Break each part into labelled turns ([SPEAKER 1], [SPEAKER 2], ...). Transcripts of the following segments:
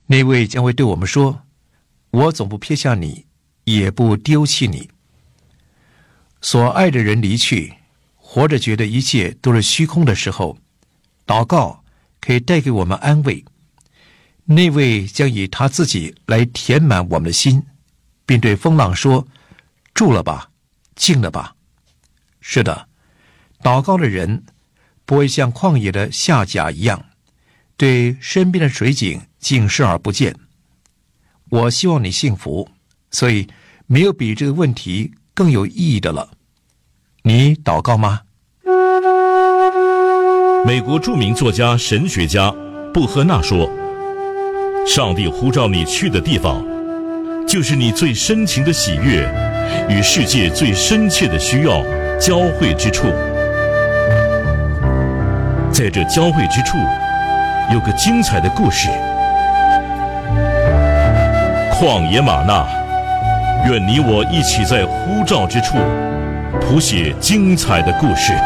[SPEAKER 1] 那位将会对我们说：我总不撇下你，也不丢弃你。所爱的人离去，活着觉得一切都是虚空的时候，祷告可以带给我们安慰。那位将以他自己来填满我们的心，并对风浪说：住了吧，静了吧。是的，祷告的人不会像旷野的夏甲一样，对身边的水井竟视而不见。我希望你幸福，所以没有比这个问题更有意义的了。你祷告吗？
[SPEAKER 2] 美国著名作家、神学家布赫纳说，上帝呼召你去的地方，就是你最深情的喜悦与世界最深切的需要交汇之处。在这交汇之处，有个精彩的故事。旷野玛纳，愿你我一起在呼召之处谱写精彩的故事。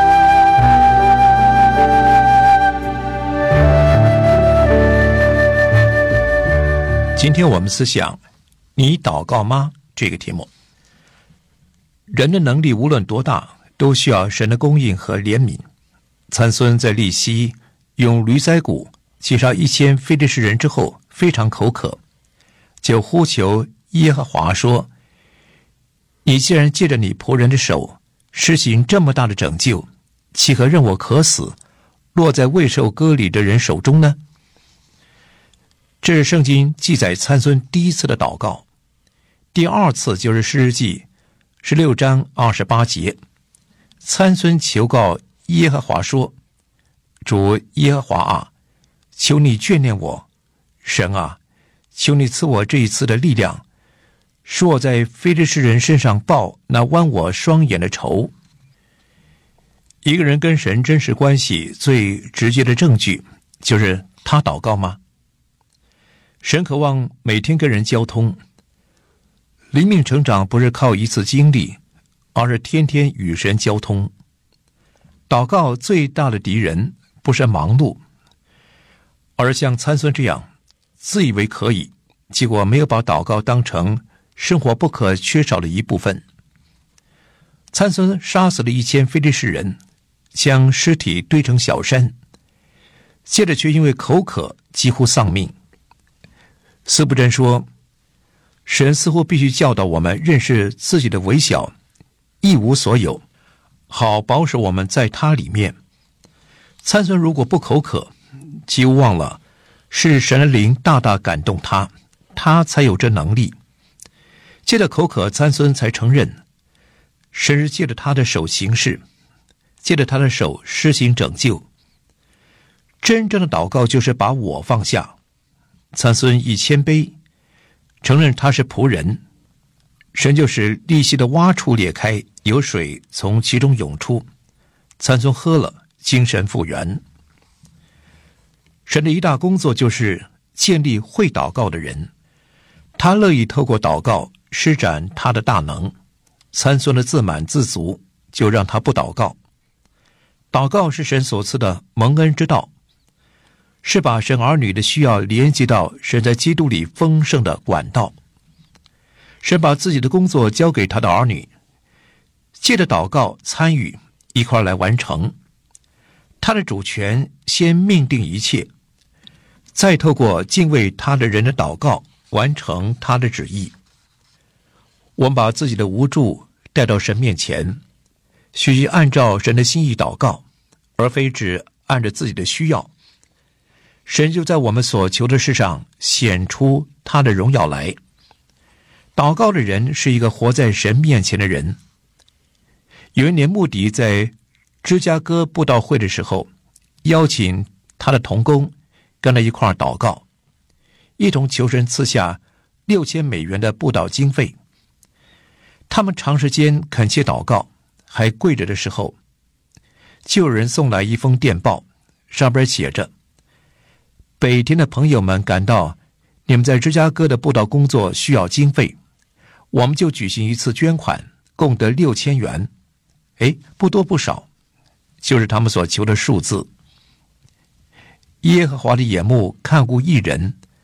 [SPEAKER 1] 今天我们思想你祷告吗这个题目。人的能力无论多大，都需要神的供应和怜悯。参孙在利希用驴腮骨击杀1000非利士人之后，非常口渴，就呼求耶和华说：你既然借着你仆人的手施行这么大的拯救，岂可任我渴死，落在未受割礼的人手中呢？这是圣经记载参孙第一次的祷告。第二次就是士师记16章28节，参孙求告耶和华说：主耶和华啊，求你眷念我，神啊，求你赐我这一次的力量，使我在非利士人身上报那剜我双眼的仇。一个人跟神真实关系最直接的证据，就是他祷告吗？神渴望每天跟人交通。灵命成长不是靠一次经历，而是天天与神交通。祷告最大的敌人不是忙碌，而像参孙这样自以为可以，结果没有把祷告当成生活不可缺少的一部分。参孙杀死了1000非利士人，将尸体堆成小山，接着却因为口渴几乎丧命。司布真说，神似乎必须教导我们认识自己的微小，一无所有，好保守我们在他里面。参孙如果不口渴，几乎忘了是神的灵大大感动他，他才有这能力。借着口渴，参孙才承认神是借着他的手行事，借着他的手施行拯救。真正的祷告就是把我放下。参孙一谦卑，承认他是仆人，神就使利希的洼处裂开，有水从其中涌出。参孙喝了，精神复原。神的一大工作就是建立会祷告的人，他乐意透过祷告施展他的大能。参孙的自满自足就让他不祷告。祷告是神所赐的蒙恩之道，是把神儿女的需要连接到神在基督里丰盛的管道。神把自己的工作交给他的儿女，借着祷告参与，一块来完成。他的主权先命定一切，再透过敬畏他的人的祷告完成他的旨意。我们把自己的无助带到神面前，学习按照神的心意祷告，而非只按着自己的需要。神就在我们所求的事上显出他的荣耀来。祷告的人是一个活在神面前的人。有一年，穆迪在芝加哥布道会的时候，邀请他的同工跟他一块儿祷告，一同求神赐下$6000的布道经费。他们长时间恳切祷告，还跪着的时候，就有人送来一封电报，上边写着：北田的朋友们感到你们在芝加哥的布道工作需要经费，我们就举行一次捐款，共得$6000。不多不少，就是他们所求的数字。耶和华的眼目看顾义人，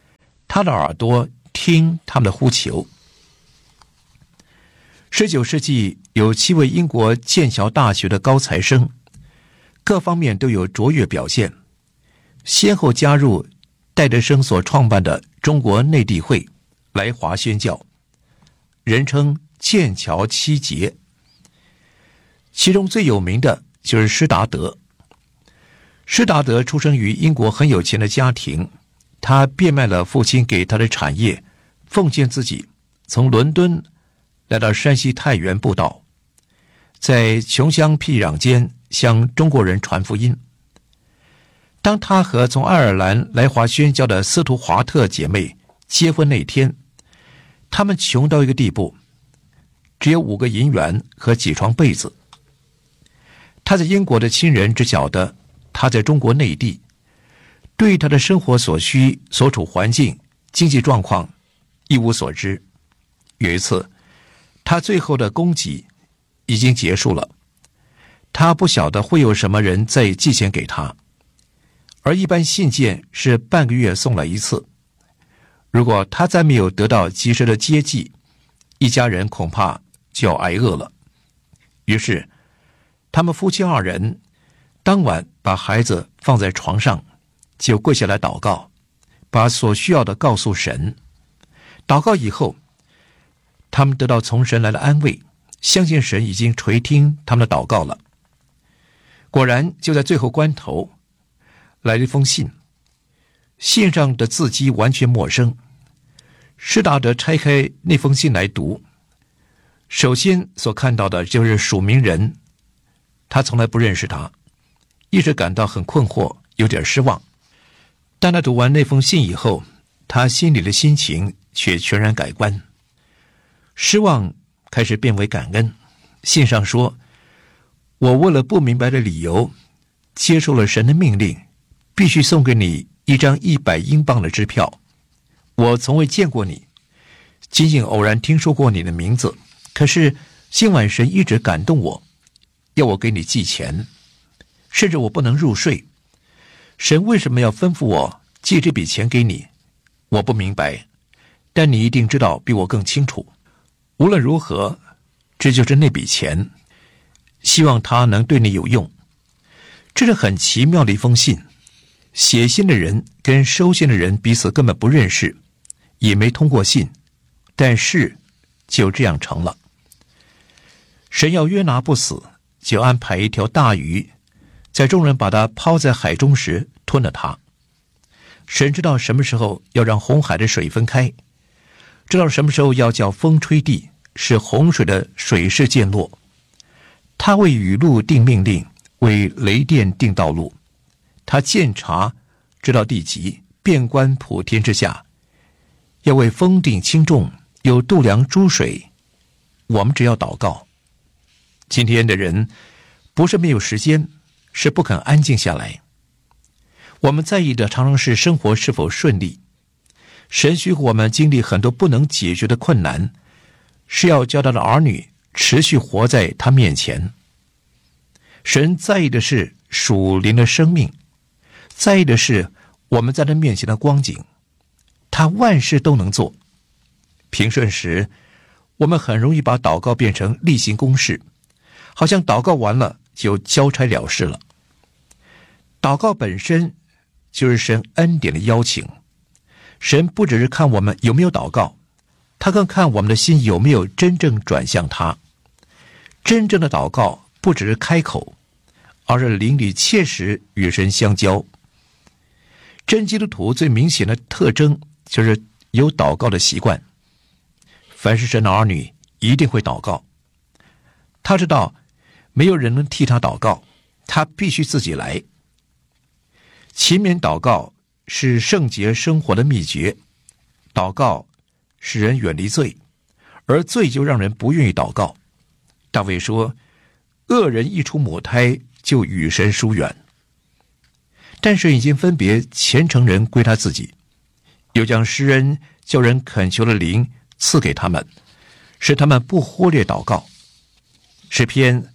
[SPEAKER 1] 他的耳朵听他们的呼求。19世纪有7位英国剑桥大学的高材生，各方面都有卓越表现，先后加入戴德生所创办的中国内地会来华宣教，人称剑桥7杰。其中最有名的就是施达德。施达德出生于英国很有钱的家庭，他变卖了父亲给他的产业，奉献自己，从伦敦来到山西太原布道，在穷乡僻壤间向中国人传福音。当他和从爱尔兰来华宣教的斯图华特姐妹结婚那天，他们穷到一个地步，只有5个银元和几床被子。他在英国的亲人只晓得他在中国内地，对他的生活所需、所处环境、经济状况一无所知。有一次，他最后的供给已经结束了，他不晓得会有什么人再寄钱给他，而一般信件是半个月送来一次。如果他再没有得到及时的接济，一家人恐怕就要挨饿了。于是他们夫妻2人当晚把孩子放在床上，就跪下来祷告，把所需要的告诉神。祷告以后，他们得到从神来的安慰，相信神已经垂听他们的祷告了。果然，就在最后关头，来了一封信，信上的字迹完全陌生。施达德拆开那封信来读，首先所看到的就是署名人，他从来不认识他，一直感到很困惑，有点失望。但他读完那封信以后，他心里的心情却全然改观，失望开始变为感恩。信上说，我为了不明白的理由，接受了神的命令，必须送给你一张100英镑的支票。我从未见过你，仅仅偶然听说过你的名字，可是今晚神一直感动我，要我给你寄钱，甚至我不能入睡。神为什么要吩咐我寄这笔钱给你？我不明白，但你一定知道比我更清楚。无论如何，这就是那笔钱，希望它能对你有用。这是很奇妙的一封信，写信的人跟收信的人彼此根本不认识，也没通过信，但是就这样成了。神要约拿不死，就安排一条大鱼，在众人把它抛在海中时吞了它。神知道什么时候要让红海的水分开，知道什么时候要叫风吹地，使洪水的水势渐落。他为雨露定命令，为雷电定道路。他鉴察，知道地极，遍观普天之下，要为风定轻重，有度量诸水。我们只要祷告。今天的人不是没有时间，是不肯安静下来。我们在意的常常是生活是否顺利。神许我们经历很多不能解决的困难，是要教他的儿女持续活在他面前。神在意的是属灵的生命，在意的是我们在他面前的光景。他万事都能做。平顺时，我们很容易把祷告变成例行公事，好像祷告完了就交差了事了。祷告本身就是神恩典的邀请。神不只是看我们有没有祷告，他更看我们的心有没有真正转向他。真正的祷告不只是开口，而是灵里切实与神相交。真基督徒最明显的特征就是有祷告的习惯。凡是神的儿女一定会祷告。他知道没有人能替他祷告，他必须自己来。勤勉祷告是圣洁生活的秘诀。祷告使人远离罪，而罪就让人不愿意祷告。大卫说，恶人一出母胎就与神疏远。但神已经分别虔诚人归他自己，又将施恩叫人恳求的灵赐给他们，使他们不忽略祷告。诗篇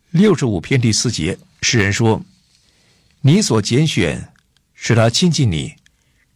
[SPEAKER 1] 65篇第4节，诗人说，你所拣选使他亲近你，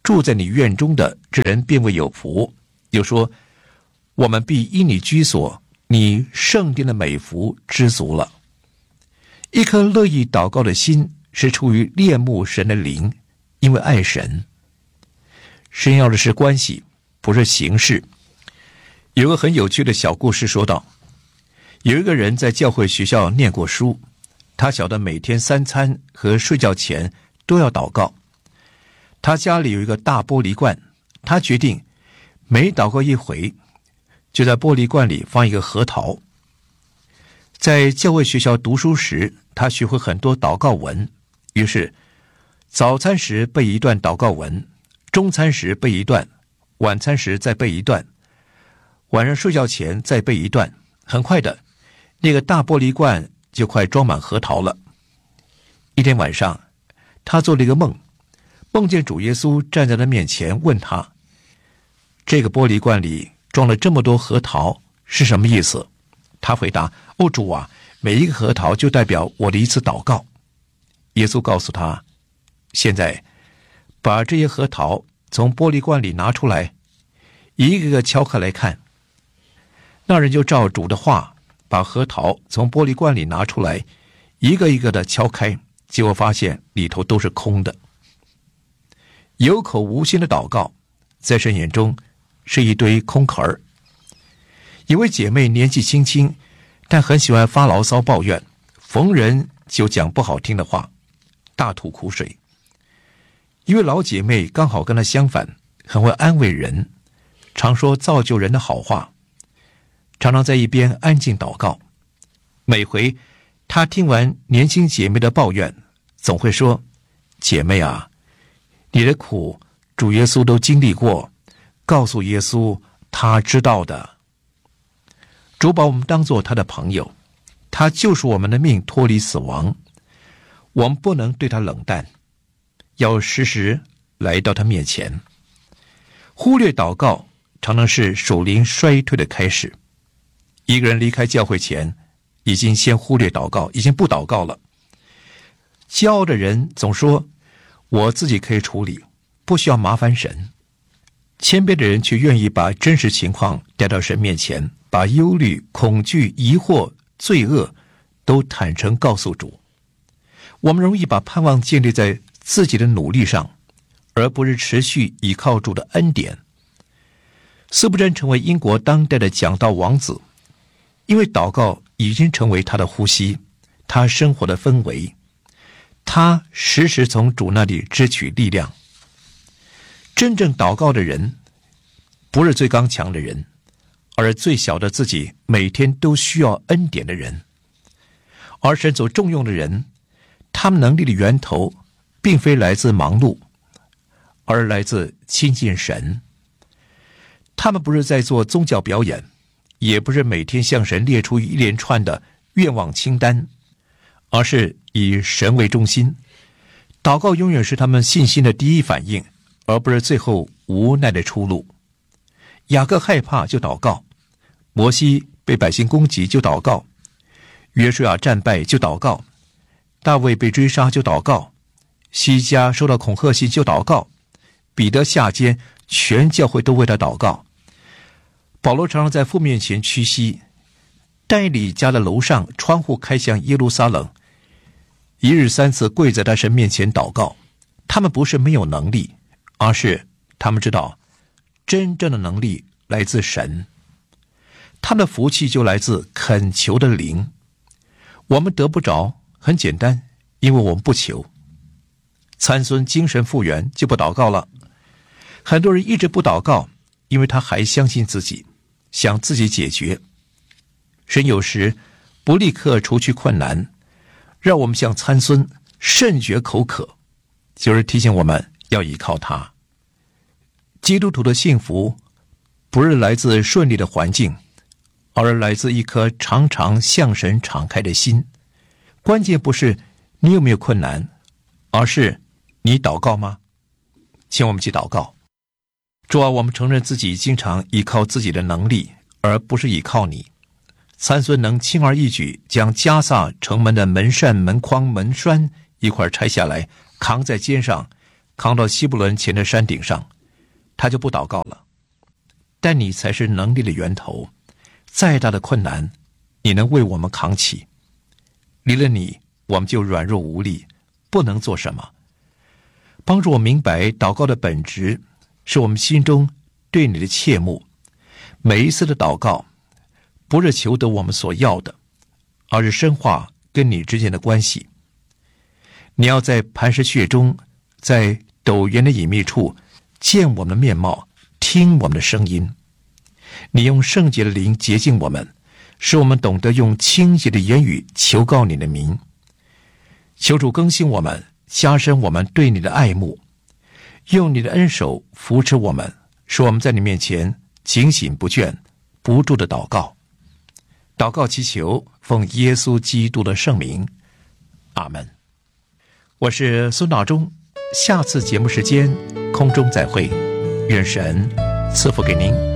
[SPEAKER 1] 住在你院中的这人便为有福。又说，我们必因你居所，你圣殿的美福知足了。一颗乐意祷告的心是出于恋慕神的灵，因为爱神。神要的是关系，不是形式。有个很有趣的小故事说道，有一个人在教会学校念过书，他晓得每天3餐和睡觉前都要祷告。他家里有一个大玻璃罐，他决定每祷告一回，就在玻璃罐里放一个核桃。在教会学校读书时，他学会很多祷告文，于是早餐时背一段祷告文，中餐时背一段，晚餐时再背一段，晚上睡觉前再背一段。很快的，那个大玻璃罐就快装满核桃了。一天晚上，他做了一个梦，梦见主耶稣站在他面前，问他，这个玻璃罐里装了这么多核桃是什么意思？他回答，哦，主啊，每一个核桃就代表我的一次祷告。耶稣告诉他，现在把这些核桃从玻璃罐里拿出来，一个个敲开来看。那人就照主的话，把核桃从玻璃罐里拿出来，一个一个的敲开，结果发现里头都是空的。有口无心的祷告，在神眼中是一堆空壳儿。一位姐妹年纪轻轻，但很喜欢发牢骚抱怨，逢人就讲不好听的话，大吐苦水。一位老姐妹刚好跟她相反，很会安慰人，常说造就人的好话，常常在一边安静祷告。每回她听完年轻姐妹的抱怨，总会说，姐妹啊，你的苦主耶稣都经历过，告诉耶稣他知道的。主把我们当作他的朋友，他救赎我们的命脱离死亡，我们不能对他冷淡，要时时来到他面前。忽略祷告常常是属灵衰退的开始。一个人离开教会前，已经先忽略祷告，已经不祷告了。骄傲的人总说，我自己可以处理，不需要麻烦神。谦卑的人却愿意把真实情况带到神面前，把忧虑、恐惧、疑惑、罪恶都坦诚告诉主。我们容易把盼望建立在自己的努力上，而不是持续倚靠主的恩典。司布真成为英国当代的讲道王子，因为祷告已经成为他的呼吸，他生活的氛围。他时时从主那里支取力量。真正祷告的人，不是最刚强的人，而是最晓得自己每天都需要恩典的人。而神所重用的人，他们能力的源头并非来自忙碌，而来自亲近神。他们不是在做宗教表演，也不是每天向神列出一连串的愿望清单，而是以神为中心。祷告永远是他们信心的第一反应，而不是最后无奈的出路。雅各害怕就祷告，摩西被百姓攻击就祷告，约书亚战败就祷告，大卫被追杀就祷告，西家收到恐吓信就祷告，彼得下监，全教会都为他祷告。保罗常常在父面前屈膝，但以理家的楼上窗户开向耶路撒冷，一日3次跪在他神面前祷告。他们不是没有能力，而是他们知道真正的能力来自神，他们的福气就来自恳求的灵。我们得不着，很简单，因为我们不求。参孙精神复原就不祷告了。很多人一直不祷告，因为他还相信自己，想自己解决。神有时不立刻除去困难，让我们像参孙甚觉口渴，就是提醒我们要依靠他。基督徒的幸福不是来自顺利的环境，而是来自一颗常常向神敞开的心。关键不是你有没有困难，而是你祷告吗？请我们一起祷告。主啊，我们承认自己经常依靠自己的能力，而不是依靠你。参孙能轻而易举将迦萨城门的门扇、门框、门栓一块拆下来，扛在肩上， 扛到希伯伦前的山顶上，他就不祷告了。但你才是能力的源头，再大的困难，你能为我们扛起。离了你，我们就软弱无力，不能做什么。帮助我明白祷告的本质，是我们心中对你的切慕。每一次的祷告，不是求得我们所要的，而是深化跟你之间的关系。你要在磐石穴中，在陡原的隐秘处，见我们的面貌，听我们的声音。你用圣洁的灵洁净我们，使我们懂得用清洁的言语求告你的名。求主更新我们，加深我们对你的爱慕，用你的恩手扶持我们，使我们在你面前警醒不倦，不住的祷告。祷告祈求，奉耶稣基督的圣名，阿们。我是孙道中，下次节目时间空中再会，愿神赐福给您。